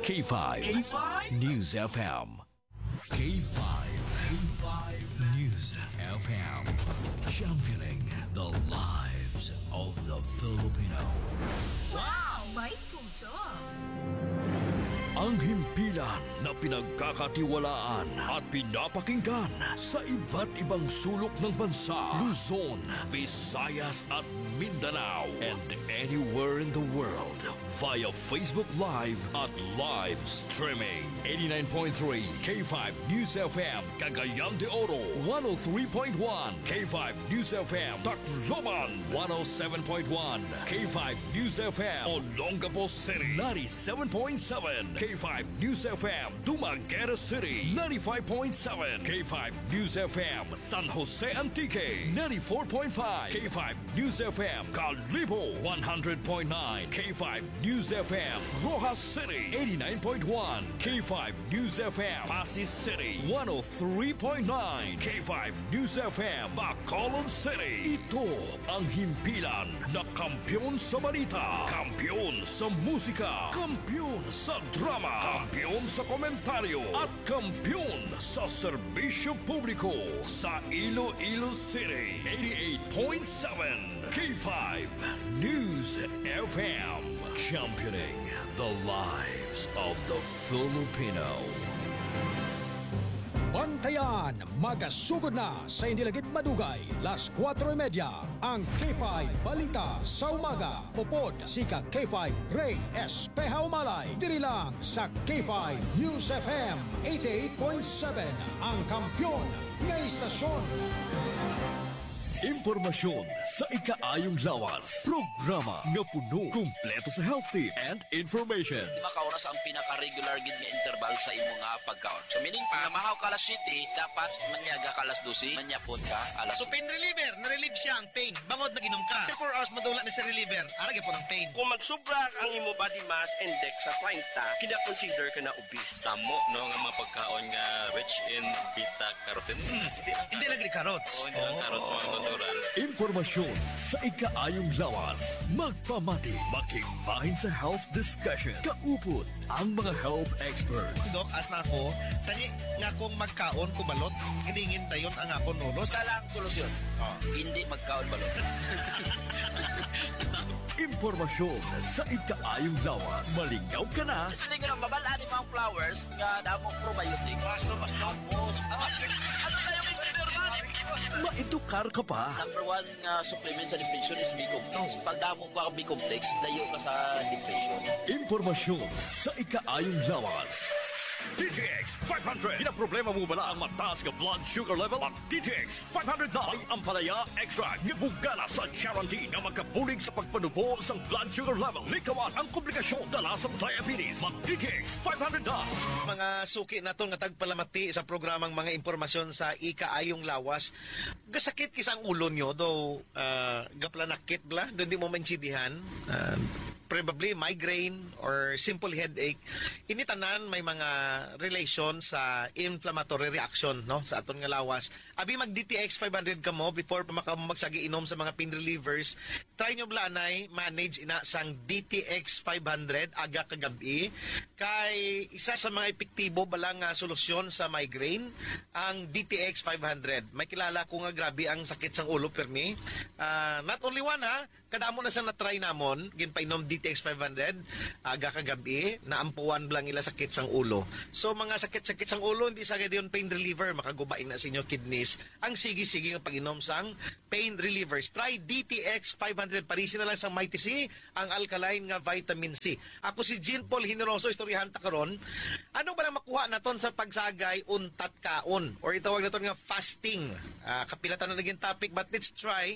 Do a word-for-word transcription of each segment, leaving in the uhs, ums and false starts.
K five. K five News F M. K five. K five News F M. Championing the lives of the Filipino. Wow! May puso! Ang himpilan na pinagkakatiwalaan at pinapakinggan sa iba't ibang sulok ng bansa, Luzon, Visayas at Mindanao, and anywhere in the world via Facebook Live at live streaming. eighty-nine point three K five News F M, Cagayan de Oro, one oh three point one K five News F M, Tacloban, one oh seven point one K five News F M, Olongapo City, ninety-seven point seven K five News F M, Dumaguete City, ninety-five point seven K five News F M, San Jose Antique, ninety-four point five K five News F M, Calibo, one hundred point nine K five News F M, Rojas City, eighty-nine point one K five News F M, Pasig City, one oh three point nine K five News F M, Bacolod City. Ito ang himpilan na kampyon sa balita, kampyon sa musika, kampyon sa drama, kampyon sa komentaryo at kampyon sa serbisyo publiko sa Iloilo City. eighty-eight point seven K five News F M, championing the lives of the Filipino. Bantayan, magasugod na sa Indilagit Madugay, las kwatro y media, ang K five Balita sa Umaga. Upod si ka K five Ray Espeja Umalay. Diri lang sa K five News F M eighty-eight point seven, ang kampyon ng istasyon. Impormasyon sa ikaayong lawas. Programa nga puno, kumpleto sa healthy and information. Makauras ang pinaka-regular gid nga interval sa imo nga pagkaon. So meaning pa, mahaw ka alas siyete, dapat manyaga ka alas dose, manyapon ka alas So pain reliever, na-relieve siya ang pain. Bangod nag-inom ka. After four hours madula na sa reliever, aragay po ng pain. Kung magsubra ang imo body mass index sa thirty, kina-consider ka na obese. Tamo, no, nga mga pagkaon nga rich in beta-carotene. Hmm. Hindi lagi carrots. Oo, hindi lang carrots, mga natural. Informasyon sa ikaayong lawas. Magpamati, makigbahin sa health discussion. Kaupot ang mga health experts. Dok, as na ako, tani nga kung magkaon kubalot, hilingin tayon ang akong ulos. Isa lang solusyon. Oh. Hindi magkaon balot. Informasyon sa ikaayong lawas. Malingaw ka na. Kasi nga babalaan ni mga flowers nga damong probiotic. Basta basta tapos. Ano na yung engineer man? Maedukar ka pa. Number one nga supplement sa depression is B-complex. Pag damo ka ang B-complex, layo ka sa depression. Informasyon sa ikaayong lawas. D T X five hundred. Pinaproblema mo bala ang mataas nga blood sugar level? Ang D T X five hundred na ang Ampalaya Extra nga bugala sa guarantee na magkabulig sa pagpanubo sa blood sugar level. Likawan ang komplikasyon dala sa diabetes. Mag D T X five hundred na. Mga suki naton nga tagpalamati sa programang mga impormasyon sa ikaayong lawas. Gasakit kisang ulo nyo, though uh, gaplanakit bla, doon di mo maintindihan. Uh, probably migraine or simple headache. Initanan may mga relation sa inflammatory reaction no sa aton nga lawas. Abi mag D T X five hundred ka mo before pa makagsagi inom sa mga pain relievers. Try nyo blanay manage ina sang D T X five hundred aga kagabi kay isa sa mga epektibo bala nga solusyon sa migraine ang D T X five hundred. May kilala ko nga grabe ang sakit sang ulo permi. Uh, not only one ha, kadamo na sang na-try namon ginpainom D T X five hundred aga kagabi naampuan blang ila sakit sang ulo. So mga sakit-sakit sang ulo hindi sa gayud pain reliever makagubain na sa inyo kidneys. Ang sige-sige nga pag-inom sang pain relievers. Try D T X five hundred parisin na lang sang Mighty C ang alkaline nga vitamin C. Ako si Jean Paul Generoso istoryahan ta karon. Ano ba lang makuha naton sa pagsagay untat kaon or itawag naton nga fasting. Uh, kapilatan na naging topic but let's try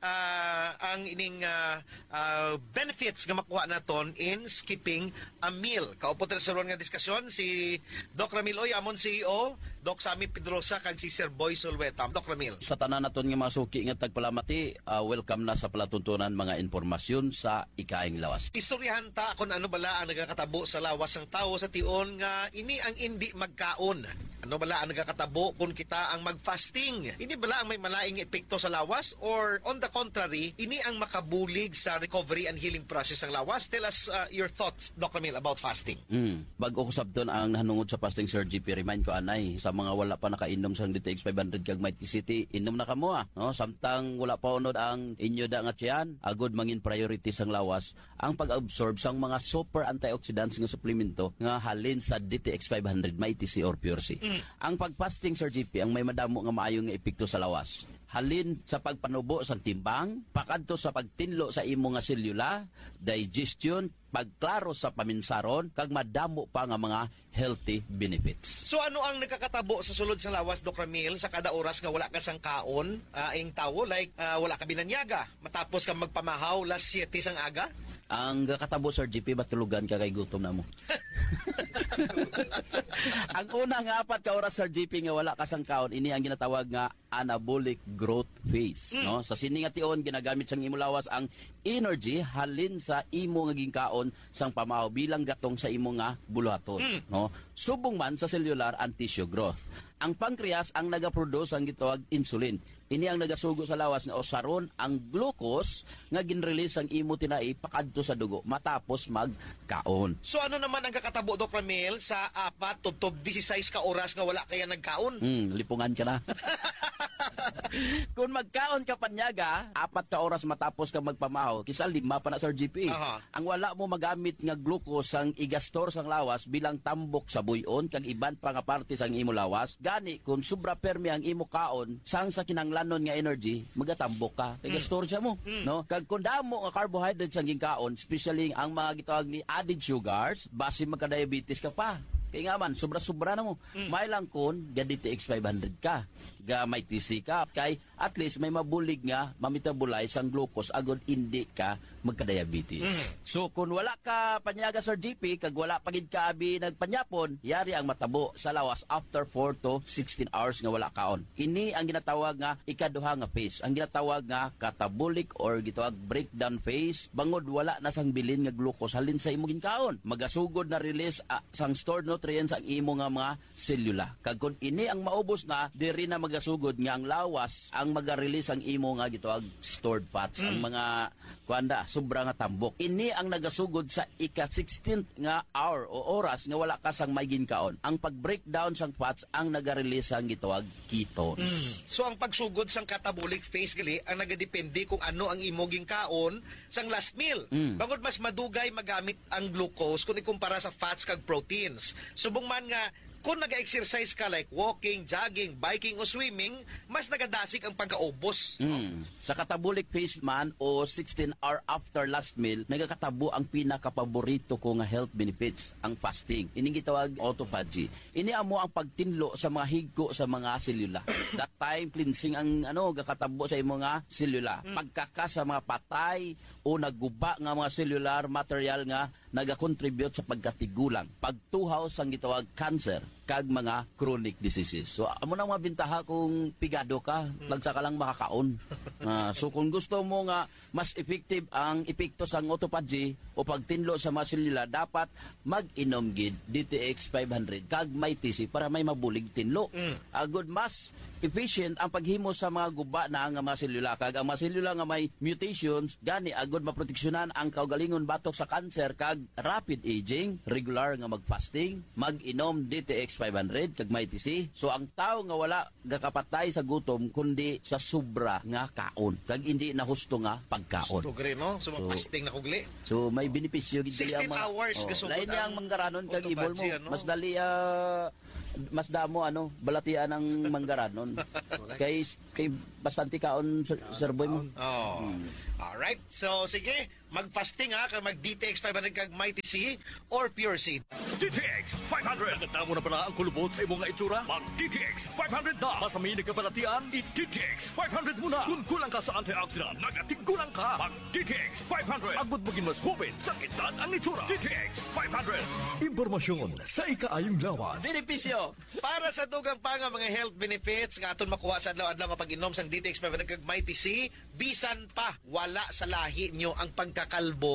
uh, ang ining uh, uh, benefits nga makuha naton in skipping a meal. Kaupot sa ron nga diskusyon si Doc Ramil Oy, amon C E O, Doc Sammy Pedrosa kag si Sir Boy Solweta. Doc Ramil. Sa tanan naton nga mga suki nga tagpalamati, uh, welcome na sa palatuntunan mga informasyon sa ikaing lawas. Istoryahan ta kung ano bala ang nagakatabo sa lawas ng tao sa tion nga ini ang hindi magkaon. Ano bala ang nagakatabo kung kita ang mag-fasting? Ini bala ang may malaing epekto sa lawas or on the contrary, ini ang makabulig sa recovery and healing process ng lawas? Tell us uh, your thoughts, Doctor Mil, about fasting. Mm. Bago ko sabton ang nahanungod sa fasting, Sir G P, remind ko anay sa mga wala pa nakainom sang D T X five hundred kag Mighty City, inom na kamo ah. No? Samtang wala pa unod ang inyo da nga tiyan, agod mangin priority sang lawas ang pag-absorb sang mga super antioxidants nga suplemento nga halin sa D T X five hundred Mighty C or Pure C. Mm. Ang pag-fasting, Sir G P, ang may madamo nga maayo nga epekto sa lawas. Halin sa pagpanubo sa timbang, pakadto sa pagtinlo sa imo nga selula, digestion, pagklaro sa paminsaron, kag madamo pa nga mga healthy benefits. So ano ang nakakatabo sa sulod sa lawas, Doctor Mil, sa kada oras nga wala ka sang kaon, uh, ing tawo, like uh, wala ka binanyaga, matapos ka magpamahaw las siyete sang aga? Ang katabo, Sir G P, batulugan ka kay gutom na mo. Ang una nga apat ka oras, Sir G P, nga wala ka sang kaon, ini ang ginatawag nga anabolic growth phase. Mm. No? Sa sini nga tion, ginagamit sang imo lawas ang energy halin sa imo nga ginkaon sang pamahaw bilang gatong sa imo nga buluhaton. Mm. No? Subong man sa cellular and tissue growth. Ang pancreas ang nagaproduce ang gitawag insulin. Ini ang nagasugo sa lawas nga usaron ang glucose nga ginrelease ang imo tinai pakadto sa dugo matapos magkaon. So ano naman ang kakatabo, Doctor Mil, sa apat tubtob disisays ka oras nga wala kaya nagkaon? Hmm, lipungan ka na. Kung magkaon ka panyaga, apat ka oras matapos ka magpamahaw, kisa lima pa na, Sir G P. Aha. Ang wala mo magamit nga glucose ang igastor sang lawas bilang tambok sa buyon kag iban pa nga parte sang imo lawas, gani kung sobra permi ang imo kaon sang sa kinanglanon nga energy, magatambok ka. Kay mm. gastor siya mo, mm. no? Kag kun damo nga carbohydrates ang ginkaon, especially ang mga gitawag ni added sugars, base magka-diabetes ka pa. Kaya nga man, sobra-sobra na mo. Mm. May lang kun, ga D T X five hundred ka, ga may T C ka, kay at least may mabulig nga, mamitabolize ang glucose, agod hindi ka magka-diabetes. Mm. So, kung wala ka panyaga, Sir G P, kag wala pagid ka abi nagpanyapon, yari ang matabo sa lawas after four to sixteen hours nga wala kaon. Ini ang ginatawag nga ikaduha nga phase. Ang ginatawag nga catabolic or gitawag breakdown phase, bangod wala na sang bilin nga glucose halin sa imo ginkaon. Magasugod na release uh, sang stored nutrients ang imo nga mga selula. Kag kun ini ang maubos na, diri na magasugod nga ang lawas ang maga-release ang imo nga gitawag stored fats, mm. ang mga kuanda sobra nga tambok. Ini ang nagasugod sa ika-sixteenth nga hour o oras nga wala ka sang may ginkaon. Ang pag-breakdown sang fats ang naga-release ang gitawag ketones. Mm. So ang pagsugod sang catabolic phase gali ang nagadepende kung ano ang imo ginkaon sang last meal. Mm. Bangod mas madugay magamit ang glucose kung ikumpara sa fats kag proteins. Subong man nga kung nag-exercise ka like walking, jogging, biking o swimming, mas nagadasik ang pagkaubos. Mm. Sa catabolic phase man o sixteen hour after last meal, nagakatabo ang pinakapaborito ko nga health benefits, ang fasting. Ini gitawag autophagy. Ini amo ang pagtinlo sa mga higko sa mga selula. That time cleansing ang ano gakatabo sa imo nga selula. Mm. Pagkaka sa mga patay o nagguba nga mga cellular material nga nagakontribute sa pagkatigulang, pagtuhaw sang gitawag cancer kag mga chronic diseases. So amo nang mabintaha kung pigado ka, lagsa ka lang makakaon. Uh, so kung gusto mo nga mas effective ang epekto sang autophagy o pagtinlo sa mga selula, dapat mag-inom gid D T X five hundred kag may T C para may mabulig tinlo. Mm. Uh, good mas efficient ang paghimo sa mga guba na nga mga selula, kag ang mga selula nga may mutations gani agud maproteksyonan ang kaugalingon batok sa cancer kag rapid aging. Regular nga mag-fasting, mag-inom D T X five hundred kag may T C. So ang tao nga wala gakapatay sa gutom kundi sa sobra nga kaon kag hindi na husto nga pagkaon. Gusto gri no, so, so fasting na kugli. So may benepisyo gid sixteen hours oh, gasugod. Lain yang manggaranon kag ibol mo. Ano? Mas dali uh, mas damo ano balatian ang manggaranon. kay kay bastante kaon Sir Boy mo. Oh. Hmm. All right. So sige, mag-fasting ha, kag mag-D T X five hundred kag Mighty C or Pure C. D T X five hundred. Naganda mo na pala ang kulubot sa imong nga itsura? Mag-D T X five hundred na. Masami nagkabalatian, i-D T X five hundred muna. Kung kulang ka sa antioxidant, nagatigulang ka. Mag-D T X five hundred. Agud maging mas hubin, sakitan ang itsura. D T X five hundred. Impormasyon sa ikaayong lawas. Benepisyo. Para sa dugang pa nga mga health benefits nga aton makuha sa adlaw-adlaw nga pag-inom sang D T X five hundred kag Mighty C, bisan pa wala sa lahi nyo ang pagkakalbo,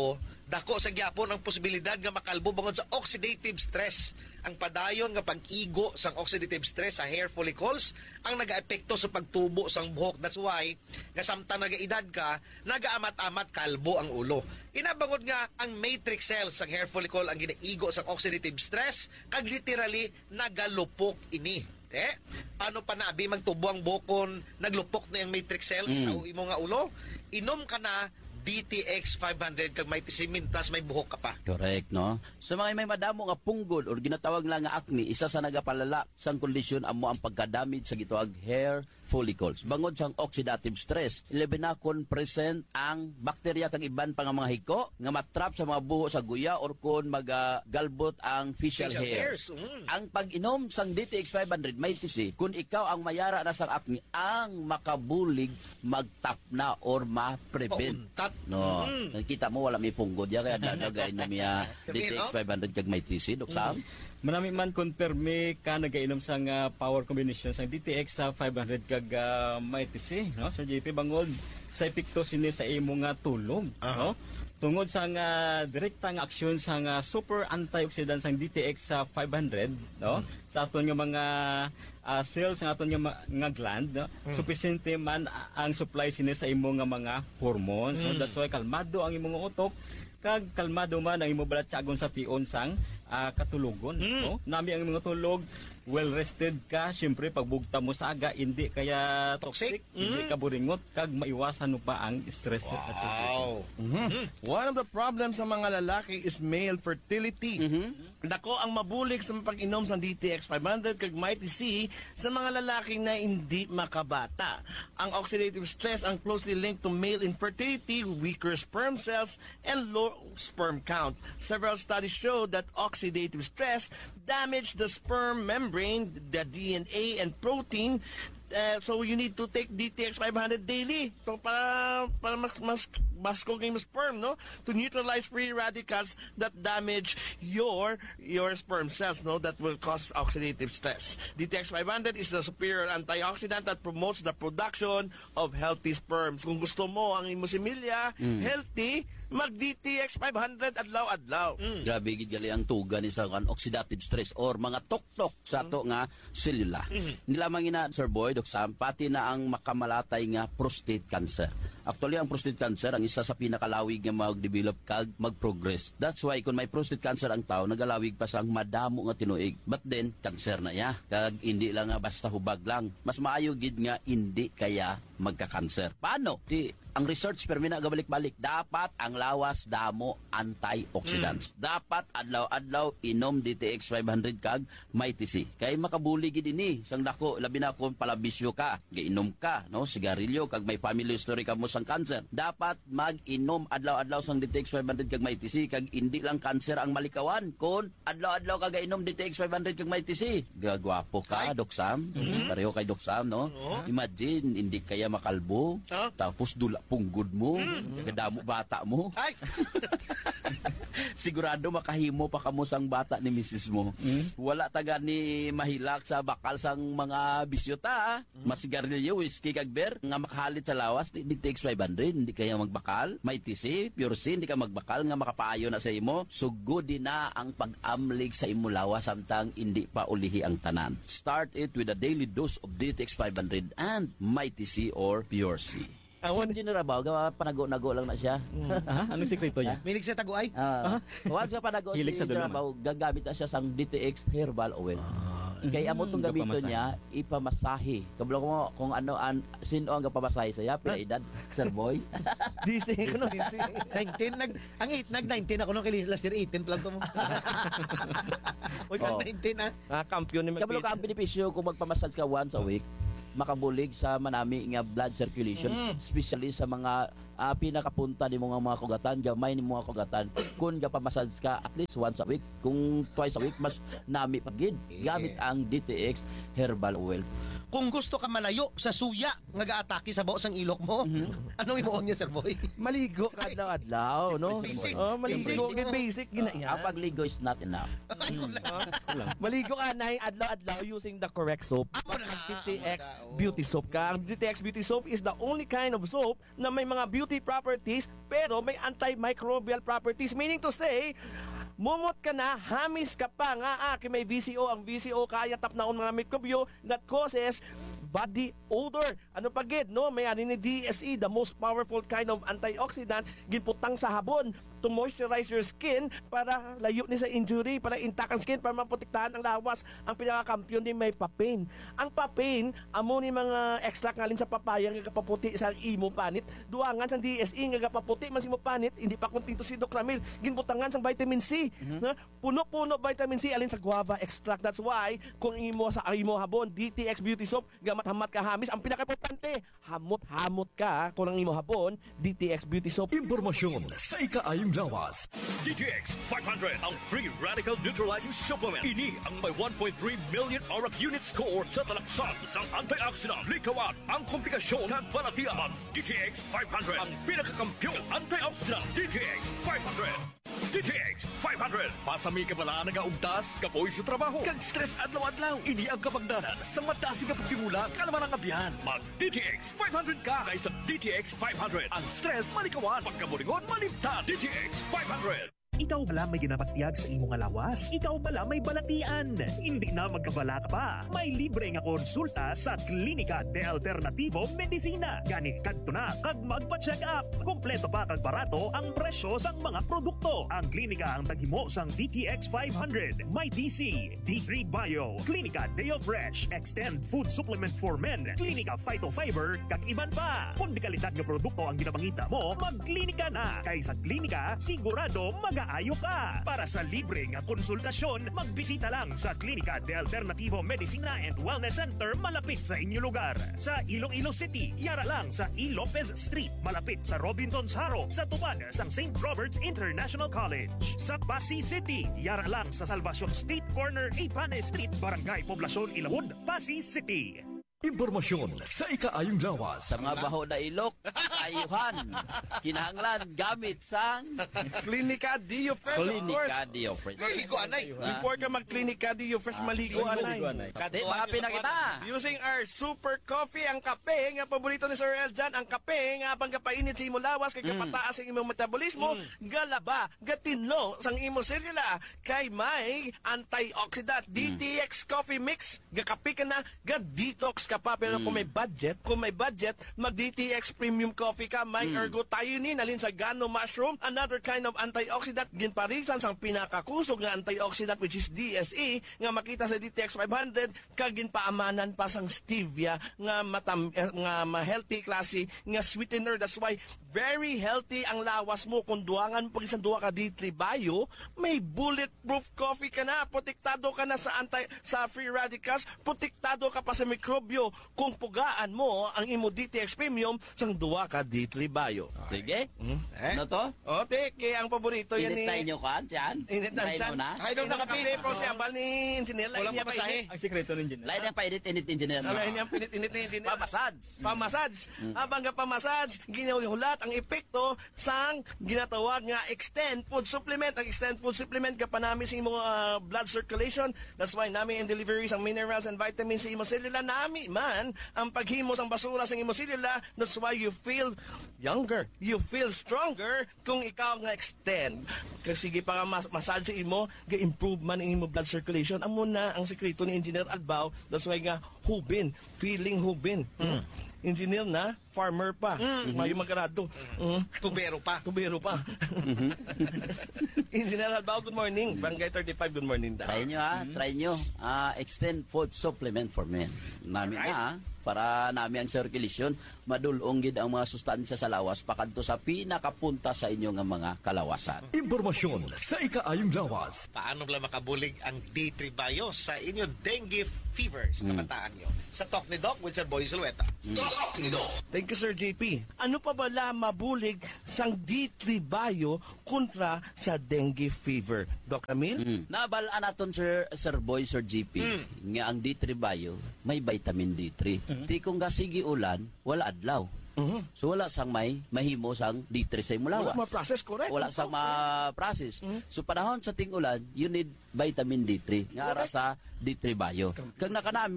dako sa gyapon ang posibilidad nga makalbo bangod sa oxidative stress. Ang padayon nga pag-igo sang oxidative stress sa hair follicles ang nagaepekto sa pagtubo sang buhok. That's why nga samtang nagaedad ka, nagaamat-amat kalbo ang ulo. Inabangod nga ang matrix cells sang hair follicle ang ginaigo sang oxidative stress kag literally nagalupok ini. Eh, paano pa na abi magtubo ang bukon, naglupok na yung matrix cells Mm. sa imo nga ulo? Inom ka na D T X five hundred kag may tisimin plus may buhok ka pa. Correct, no? Sa mga may madamo nga punggol or ginatawag lang nga acne, isa sa nagapalala sang kondisyon amo ang pagkadamage sa gituag hair follicles. Bangod sang oxidative stress, ilabi na kon present ang bakterya kag iban pa nga mga hiko nga matrap sa mga buho sa guya or kon magagalbot ang facial, Facial hairs. hairs, mm. Ang pag-inom sang D T X five hundred may tisi, kung ikaw ang mayara na sang acne, ang makabulig magtapna or ma-prevent. Pauntat. No, Mm. nakita mo wala may punggod ya kaya dadagay niya miya D T X five hundred kag may tisi, Dok Sam. Manami man konperme ka nagainom sang ah, power combination sang D T X sa five hundred kag uh, may T C, no? Sir J P bangod sa epekto sini sa imo nga tulog, no? Tungod sa nga direkta nga aksyon sa nga super antioxidant sang D T X sa five hundred, no? Sa aton nga mga ah, cells nga aton nga, ma- nga gland, no? Sufficiente man a- ang supply sini sa imo nga mga hormones. So that's why kalmado ang imong utok kag kalmado man ang imo balat tiyagon sa tion sang ah, katulogon, no? Nami ang mga tulog, well rested ka, syempre pagbugta mo sa aga hindi kaya toxic, Toxic? hindi ka buringot kag maiwasan mo pa ang stress at Wow. One of the problems sa mga lalaki is male fertility. Dako ang mabulig sa pag-inom sa D T X five hundred kag Mighty C sa mga lalaki na hindi makabata. Ang oxidative stress ang closely linked to male infertility, weaker sperm cells, and low sperm count. Several studies show that oxidative stress damage the sperm membrane, the D N A and protein. Uh, so you need to take D T X five hundred daily so para para mas mas mas cooking sperm, no, to neutralize free radicals that damage your your sperm cells, no, that will cause oxidative stress. D T X five hundred is the superior antioxidant that promotes the production of healthy sperms. Kung gusto mo ang imo similya healthy, mag D T X five hundred adlaw-adlaw. Grabe gid gali ang tuga ni sa kan oxidative stress or mga tuktok sa to nga selula. Hindi lamang ina Sir Boy, Dok Sam, pati na ang makamalatay nga prostate cancer. Actually, ang prostate cancer ang isa sa pinakalawig nga mag-develop kag mag-progress. That's why kung may prostate cancer ang tao, nagalawig pa sang madamo nga tinuig. But then, cancer na ya. Kag hindi lang nga basta hubag lang. Mas maayo gid nga hindi kaya magka-cancer. Paano? Di ang research permi na gabalik-balik, dapat ang lawas damo antioxidants. Dapat adlaw-adlaw inom D T X five hundred kag may T C. Kay makabuli gid ini sang dako labi na kung palabisyo ka, giinom ka, no, sigarilyo kag may family history ka mo sang cancer. Dapat mag-inom adlaw-adlaw sang D T X five hundred kag may T C kag hindi lang cancer ang malikawan kun adlaw-adlaw ka gainom D T X five hundred kag may T C. Gagwapo ka, Dok Sam. Pareho kay Dok Sam, no? Imagine hindi kaya makalbo, Ah. tapos dula punggod mo, kadamo bata mo. Ay. Sigurado makahimo pa kamo sang bata ni misis mo. Wala taga ni mahilak sa bakal sang mga bisyota, masigarilyo, whiskey kag beer nga makahalit sa lawas di D T X five hundred, hindi kaya magbakal. May T C, pure C, hindi ka magbakal nga makapaayo na sa imo. Sugod din na ang pag-amlig sa imo lawas samtang hindi pa ulihi ang tanan. Start it with a daily dose of D T X five hundred and may T C or pure C. Si General Bao, gawa panago-nago lang na siya. Ah, anong sekreto niya? Milig sa taguay. Ah, once ka panago si Hilig sa General dalaman. Bao, gagamit na siya sang D T X herbal oil. Kaya amo tong gamito Gapamasahe. niya, ipamasahe. Kabalo ko mo kung ano an sino ang gapamasahe saya, pila edad, Sir Boy. D C ko no. nineteen nag ang eight nag nineteen ako no kay last year eighteen pa lang to mo. Oy kang Oh. nineteen ah. Ah, kampiyon ni Kabalo ka ang benepisyo kung magpamassage ka once a week, makabulig sa manami nga blood circulation, especially sa mga ah, pinakapunta ni mga mga kugatan, gamay ni mga kugatan. Kung gapamassage ka at least once a week, kung twice a week, mas nami pagid. Gamit ang D T X herbal oil. Kung gusto ka malayo sa suya nga gaatake sa baos ang ilok mo, anong imuon niya, Sir Boy? Maligo ka adlaw-adlaw, no? Basic. Oh, maligo. Basic. Basic, basic ginaya. Ang pagligo is not enough. Maligo ka na adlaw-adlaw using the correct soap. Mag D T X beauty soap ka. Ang D T X beauty soap is the only kind of soap na may mga beauty multi-properties, pero may antimicrobial properties. Meaning to say, mumot ka na, hamis ka pa nga, ah, kay may V C O. Ang V C O kaya tap na mga mikrobyo that causes body odor. Ano pa gid, no? May ani ni D S E, the most powerful kind of antioxidant, ginputang sa habon to moisturize your skin para layo ni sa injury, para intact ang skin, para maprotektahan ang lawas. Ang pinakakampiyon din may papain. Ang papain, amo ni mga extract ngalin sa papaya nga kapaputi sa imo panit. Duangan sa D S E nga kapaputi man si mo panit, hindi pa kunting to si Doc Ramil. Ginbutangan sa vitamin C. Mm-hmm. Na, puno-puno vitamin C alin sa guava extract. That's why kung imo sa imo habon, D T X Beauty Soap, gamat-hamat ka hamis, ang pinaka-importante, hamot-hamot ka kung ang imo habon, D T X Beauty Soap. Impormasyon sa ikaayong lawas. D T X five hundred, ang free radical neutralizing supplement. Ini ang may one point three million auric unit score sa talaksan ng antioxidant. Likawat ang komplikasyon ng balatian. D T X five hundred, ang pinakakampiyon antioxidant. D T X five hundred. D T X five hundred. Pasami ka pala nagaugtas, kapoy sa trabaho, kag stress adlaw-adlaw. Ini ang kapagdanan sa matasi ka pagtimula, kalaman ang abyan. Mag D T X five hundred ka kaysa D T X five hundred. Ang stress malikawan, pagkabulingon malimtan. D T X five hundred. Ikaw pala may ginapatiag sa imong alawas. Ikaw pala may balatian. Hindi na magkabala ka pa. May libre nga konsulta sa Klinika de Alternativo Medicina. Gani kadto na kag magpa-check up. Kompleto pa kag barato ang presyo sang mga produkto. Ang klinika ang taghimo sang D T X five hundred, May D C, D three Bio, Klinika Deo Fresh, Extend Food Supplement for Men, Klinika Phytofiber, kag iban pa. Kung di kalidad nga produkto ang ginapangita mo, magklinika na. Kay sa klinika, sigurado maga ayo ka. Para sa libre nga konsultasyon, magbisita lang sa Klinika de Alternativo Medicina and Wellness Center malapit sa inyo lugar. Sa Iloilo City, yara lang sa E. Lopez Street, malapit sa Robinson's Haro, sa tupad sang Saint Robert's International College. Sa Pasig City, yara lang sa Salvacion State Corner, Ipane Street, Barangay Poblacion, Ilawod, Pasig City. Impormasyon sa ikaayong lawas. Sa mga baho na ilok, ayuhan, kinahanglan gamit sang Klinika Dio Fresh, of course. Klinika Dio Fresh. Maligo, anay. Before ka mag-Klinika Dio Fresh, maligo, anay. Di, mahapi na kita. Using our super coffee, ang kape, nga paborito ni Sir Eljan, ang kape, nga bang kapainit sa imong lawas, kay kapataas ang imong metabolismo, galaba, gatinlo, sang imong selula, kay may antioxidant, D T X Coffee Mix, gakape ka na, ga-detox ka pa, pero kung may budget, kung may budget, mag-D T X Premium Coffee ka, may ergothioneine, alin sa gano mushroom, another kind of antioxidant, ginparisan sang pinakakusog nga antioxidant, which is D S E, nga makita sa D T X five hundred, kagin paamanan pa sang stevia, nga matam, eh, nga ma-healthy klase, nga sweetener. That's why, very healthy ang lawas mo. Kung duwangan pag isang duwa ka D three Bio, may bulletproof coffee ka na, protektado ka na sa anti, sa free radicals, protektado ka pa sa mikrobyo. Kung pugaan mo ang imo D T X Premium sang duwa ka D three Bio. Sige. Eh? Ano to? O, teke, ang paborito yan Init ni... na inyo kan, dyan? Init na Lain dyan. mo na? Ay, daw Init na nakape. kape, pero si Ambal ni Engineer, lain Walang niya pa pamasahe. init. Ang sikreto ng engineer. Lain ang painit-init engineer. Lain niya pinit-init ni Engineer. Pamasads. Pamasage. Abang nga pamasage, ginahulat ang epekto sang ginatawag nga extend food supplement. Ang extend food supplement ka pa namin sa imong uh, blood circulation. That's why namin in delivery sang minerals and vitamins sa imong selula. Nami man ang paghimo sang basura sa imong selula. That's why you feel younger. You feel stronger kung ikaw nga extend. Kasi sige pa nga mas massage imo, ga-improve man ang imong blood circulation. Amo na ang sekreto ni Engineer Albao. That's why nga hubin, feeling hubin. Mm. Engineer na, farmer pa. Mm. Mayo magkarado. Mm. Tubero pa. Tubero pa. Engineer Albao, good morning. Barangay thirty-five, good morning. Da. Try nyo ha, try nyo. Ah, extend food supplement for men. Namin na ha, para nami ang circulation, madulong gid ang mga sustansya sa lawas pakadto sa pinakapunta sa inyo nga mga kalawasan. Impormasyon sa ikaayong lawas. Paano bala makabulig ang D three Bio sa inyo dengue fever sa kabataan nyo? Sa Talk ni Doc with Sir Boy Zulueta. Talk ni Doc. Thank you, Sir J P. Ano pa bala mabulig sang D three Bio kontra sa dengue fever? Doc Camille? Mm. Nabalaan naton Sir Sir Boy, Sir G P, nga ang D three Bio may vitamin D three. Ti kung gasigi ulan, wala adlaw. Mhm. So wala sang may mahimo sang D three sa imong lawas. Wala ma-process, correct? Wala sang ma-process. So panahon sa ting ulan, you need vitamin D three nga ara sa D three Bio. Kag nakanami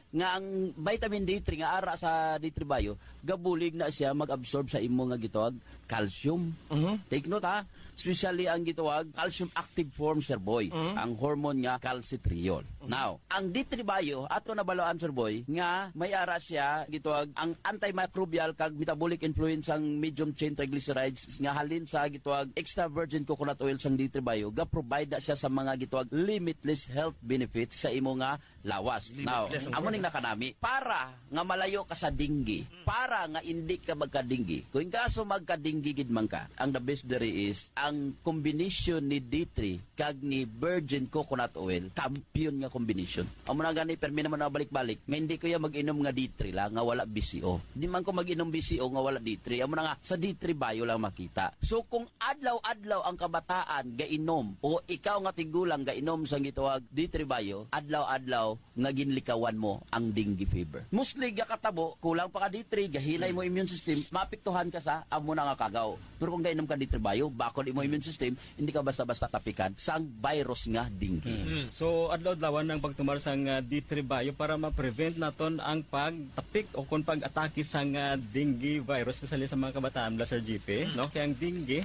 nga ang vitamin D three nga ara sa D three Bio gabulig na siya mag-absorb sa imo nga gitawag calcium. Take note ha, especially ang gitawag calcium active form, sir boy, ang hormone nga calcitriol. Now, ang D three Bio ato nabaloan, sir boy, nga may ara siya gitawag ang antimicrobial kag metabolic influence ang medium chain triglycerides nga halin sa gitawag extra virgin coconut oil sang D three Bio ga provide na siya sa mga gitawag limitless health benefits sa imo nga lawas. Now, amo ning nakanami para nga malayo ka sa dinggi, para nga hindi ka magkadinggi. Kung kaso magkadinggi gid man ka, ang the best there is ang combination ni D three kag ni virgin coconut oil, champion nga combination. Amo na gani permi naman na balik-balik, nga hindi ko ya mag-inom nga D three lang nga wala B C O. Di man ko mag-inom B C O nga wala D three. Amo na nga sa D three Bio lang makita. So kung adlaw-adlaw ang kabataan gainom o ikaw nga tigulang gainom sang gitawag D three Bio, adlaw-adlaw nga ginlikawan mo ang dengue fever. Mostly gakatabo, kulang pa ka D three, gahinay mo immune system, mapiktuhan ka sa amo na nga kagaw. Pero kung gainom ka D three Bio, bakod imo immune system, hindi ka basta-basta tapikan sang virus nga dengue. Mm. So adlaw-adlawan ng pagtumar sang uh, D three Bio para ma-prevent naton ang pagtapik o kung pag-atake sang uh, dengue virus, especially sa mga kabataan, la Sir G P, no? Kaya ang dengue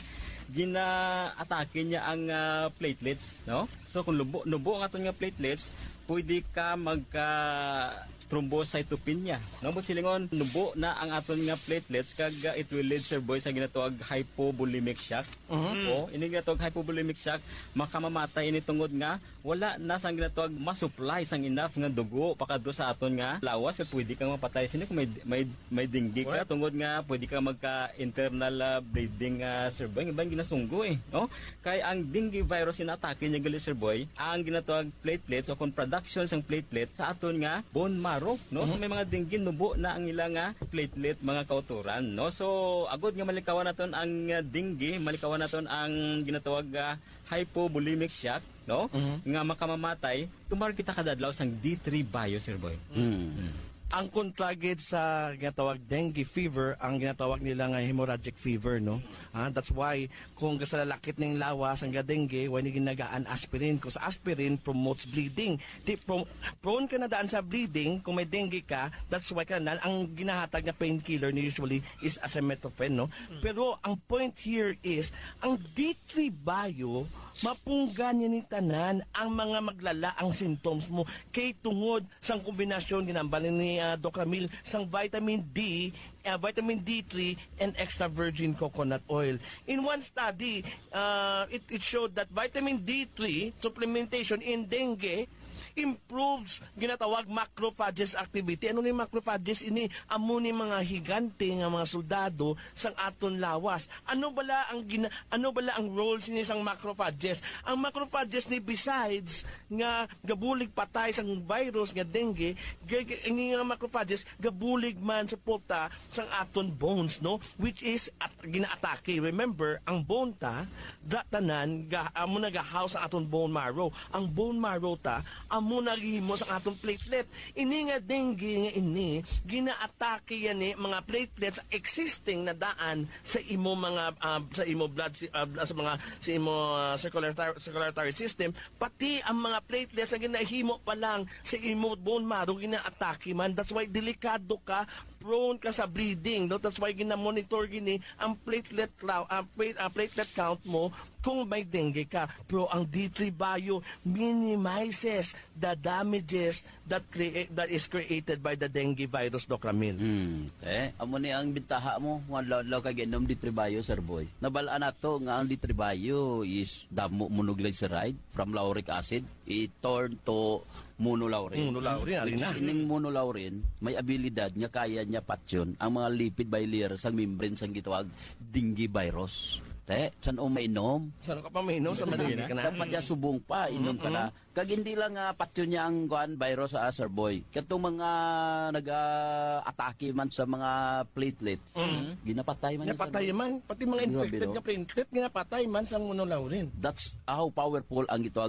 gina-atake niya ang uh, platelets, no? So kung lubo, nubo ang aton nga platelets, pwede ka magka thrombocytopenia. No, but silingon nubo na ang aton nga platelets kag uh, it will lead, sir boy, sa ginatawag hypovolemic shock. Uh-huh. O ini ginatawag hypovolemic shock, makamamatay ini tungod nga wala na sang ginatawag ma-supply sang enough nga dugo pakadto sa aton nga lawas, so pwede kang mapatay sini kung may may may dengue ka. What? Tungod nga pwede ka magka internal uh, bleeding, uh, sir boy, ibang ginasunggo eh, no? Kay ang dengue virus inatake niya gali, sir boy, ang ginatawag platelets o kung production sang platelet sa aton nga bone marrow, no? Uh-huh. So may mga dengue nubo na ang ilang nga platelet, mga kauturan, no? So agod nga malikawan naton ang uh, dengue, malikawan naton ang ginatawag uh, hypovolemic shock, no? Uh-huh. Nga makamamatay, tumar kita kadadlaw sang D three Bio, sir boy. Mm. Ang kontragid sa ginatawag dengue fever, ang ginatawag nila nga hemorrhagic fever, no? Ah, that's why kung sa lalakit ng lawas ang dengue, why ni ginagaan aspirin, because aspirin promotes bleeding. Di, pro, prone ka na daan sa bleeding kung may dengue ka, that's why ka na, ang ginahatag na painkiller ni usually is acetaminophen, no? Pero ang point here is, ang D three Bio, mapunggan niya ni tanan ang mga maglala ang symptoms mo kay tungod sang kombinasyon ginambalin ni uh, Doc Ramil sang vitamin D, uh, vitamin D three and extra virgin coconut oil. In one study, uh, it, it showed that vitamin D three supplementation in dengue improves ginatawag macrophages activity. Ano ni macrophages? Ini amo ni mga higante nga mga soldado sang aton lawas. Ano bala ang gina, ano bala ang roles ni sang macrophages? Ang macrophages ni besides nga gabulig patay sang virus nga dengue, ini nga macrophages gabulig man suporta sang aton bones, no? Which is at ginaatake. Remember, ang bone ta datanan ga amo nagahouse ang aton bone marrow. Ang bone marrow ta amo nagihimo sa atong platelet. Ini nga dengue nga ini ginaatake yan ni mga platelets existing na daan sa imo mga uh, sa imo blood uh, sa mga sa imo uh, circulatory, circulatory system, pati ang mga platelets nga ginahimo pa lang sa imo bone marrow ginaatake man. That's why delikado ka, prone ka sa bleeding, no? That's why gina-monitor gini ang platelet uh, uh, platelet count mo kung may dengue ka. Pero ang D three Bio minimizes the damages that create that is created by the dengue virus, Doc Ramil. Hmm. Eh, amo ni ang bintaha mo, mga law kay ginom D three Bio, sir boy. Nabalaan nato nga ang D three Bio is damo monoglyceride from lauric acid, it turn to monolaurin. Monolaurin, Which is ining monolaurin, may abilidad niya kaya niya patyon ang mga lipid bilayer sa membrane sang gitawag dengue virus. Te, saan o mainom? Saan ka pa mainom? Sa madali ka na? Dapat niya subong pa, inom ka na. Kag hindi lang uh, patyo niya ang guan virus sa uh, sir boy. Katong mga nag-atake man sa mga platelet, mm-hmm. ginapatay man. Ginapatay man. Pati mga infected nga platelet, ginapatay man sa monolaurin. That's how powerful ang ito